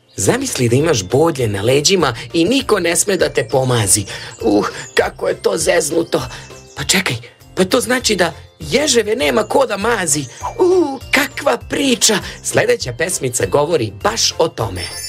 Zamisli da imaš bodlje na leđima i niko ne sme da te pomazi. Kako je to zeznuto. Pa čekaj, pa to znači da ježeve nema ko da mazi. Kakva priča. Sljedeća pesmica govori baš o tome.